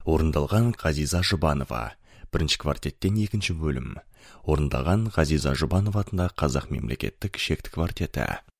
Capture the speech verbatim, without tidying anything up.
Орындалған Ғазиза Жұбанова. Бірінші квартеттен екінші бөлім. Орындаған Ғазиза Жұбанова атындағы Қазақ мемлекеттік шекті квартеті.